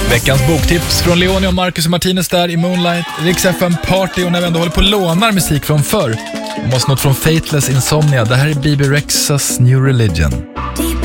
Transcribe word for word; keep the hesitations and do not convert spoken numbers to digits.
Veckans boktips från Leonie och Marcus och Martinez där i Moonlight, Rix F M Party, och när vi ändå håller på och lånar musik från förr. Vi måste något från Fateless Insomnia. Det här är B B Rexhas New Religion.